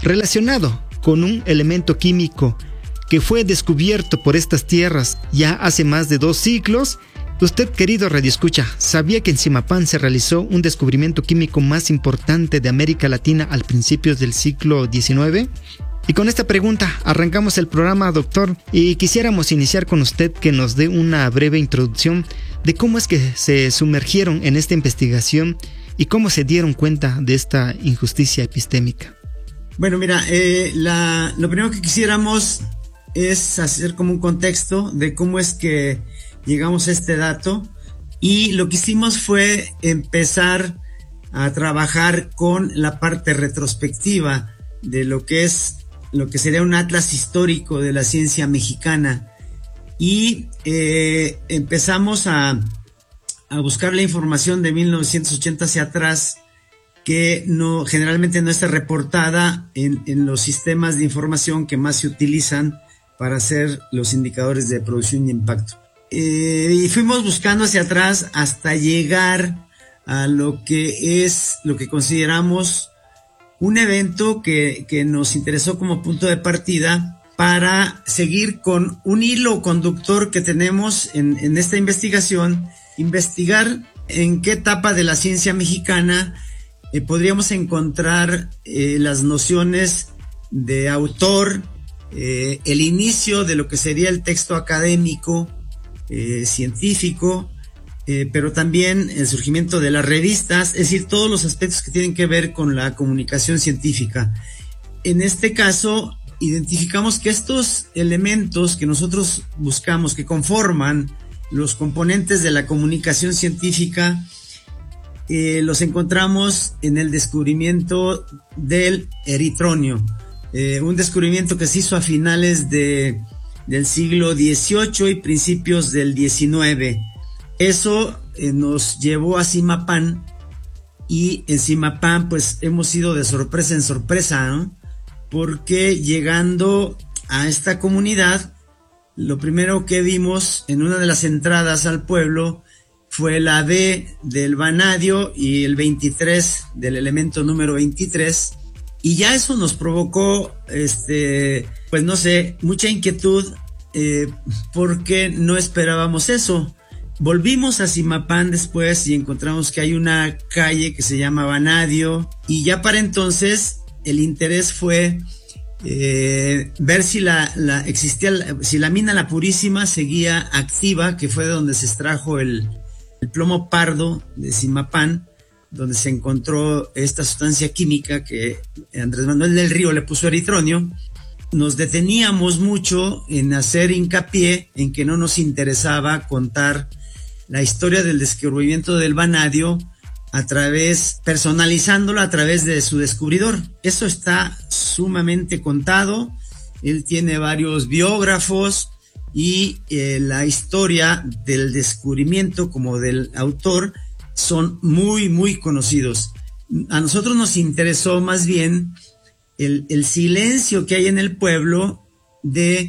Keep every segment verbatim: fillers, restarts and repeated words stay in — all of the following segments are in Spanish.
relacionado con un elemento químico que fue descubierto por estas tierras ya hace más de dos siglos. Usted, querido radioescucha, ¿sabía que en Zimapán se realizó un descubrimiento químico más importante de América Latina al principios del siglo diecinueve? Y con esta pregunta arrancamos el programa, doctor, y quisiéramos iniciar con usted que nos dé una breve introducción de cómo es que se sumergieron en esta investigación y cómo se dieron cuenta de esta injusticia epistémica. Bueno, mira, eh, la, lo primero que quisiéramos es hacer como un contexto de cómo es que llegamos a este dato, y lo que hicimos fue empezar a trabajar con la parte retrospectiva de lo que es lo que sería un atlas histórico de la ciencia mexicana, y eh, empezamos a, a buscar la información de mil novecientos ochenta hacia atrás, que no, generalmente no está reportada en, en los sistemas de información que más se utilizan para hacer los indicadores de producción y impacto. Eh, y fuimos buscando hacia atrás hasta llegar a lo que es lo que consideramos un evento que, que nos interesó como punto de partida para seguir con un hilo conductor que tenemos en, en esta investigación, investigar en qué etapa de la ciencia mexicana eh, podríamos encontrar eh, las nociones de autor, eh, el inicio de lo que sería el texto académico, eh, científico, Eh, pero también el surgimiento de las revistas, es decir, todos los aspectos que tienen que ver con la comunicación científica. En este caso, identificamos que estos elementos que nosotros buscamos, que conforman los componentes de la comunicación científica, eh, los encontramos en el descubrimiento del eritronio, eh, un descubrimiento que se hizo a finales de, del siglo dieciocho y principios del diecinueve. Eso eh, nos llevó a Zimapán, y en Zimapán pues hemos ido de sorpresa en sorpresa, ¿no? Porque llegando a esta comunidad, lo primero que vimos en una de las entradas al pueblo fue la B del vanadio y el veintitrés del elemento número veintitrés, y ya eso nos provocó, este, pues no sé, mucha inquietud, eh, porque no esperábamos eso. Volvimos a Zimapán después y encontramos que hay una calle que se llama Vanadio, y ya para entonces el interés fue eh, ver si la, la existía, si la mina La Purísima seguía activa, que fue de donde se extrajo el, el plomo pardo de Zimapán, donde se encontró esta sustancia química que Andrés Manuel del Río le puso eritronio. Nos deteníamos mucho en hacer hincapié en que no nos interesaba contar la historia del descubrimiento del vanadio a través, personalizándolo a través de su descubridor. Eso está sumamente contado, él tiene varios biógrafos, y eh, la historia del descubrimiento como del autor son muy, muy conocidos. A nosotros nos interesó más bien el, el silencio que hay en el pueblo de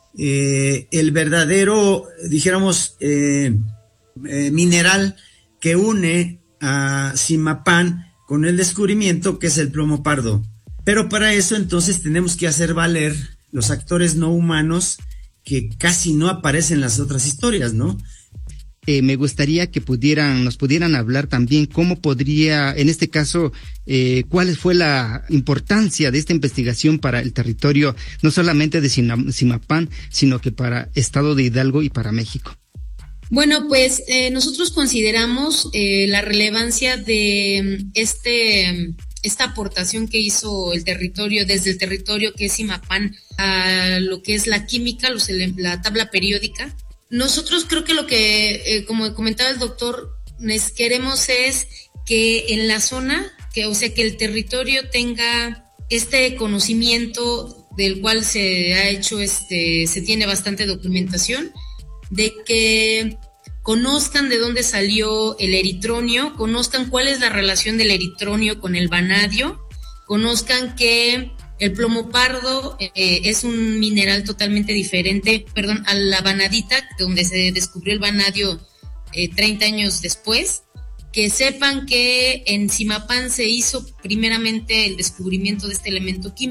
eh, el verdadero, dijéramos, eh, Eh, mineral que une a Zimapán con el descubrimiento, que es el plomo pardo. Pero para eso entonces tenemos que hacer valer los actores no humanos que casi no aparecen en las otras historias, ¿no? Eh, me gustaría que pudieran, nos pudieran hablar también cómo podría, en este caso, eh, cuál fue la importancia de esta investigación para el territorio, no solamente de Zimapán, sino que para Estado de Hidalgo y para México. Bueno, pues eh, nosotros consideramos eh, la relevancia de este esta aportación que hizo el territorio, desde el territorio que es Zimapán a lo que es la química, los, la tabla periódica. Nosotros creo que lo que, eh, como comentaba el doctor, les queremos es que en la zona, que o sea que el territorio tenga este conocimiento del cual se ha hecho, este, se tiene bastante documentación, de que conozcan de dónde salió el eritronio, conozcan cuál es la relación del eritronio con el vanadio, conozcan que el plomo pardo eh, es un mineral totalmente diferente, perdón, a la vanadita, donde se descubrió el vanadio eh, treinta años después, que sepan que en Zimapán se hizo primeramente el descubrimiento de este elemento químico.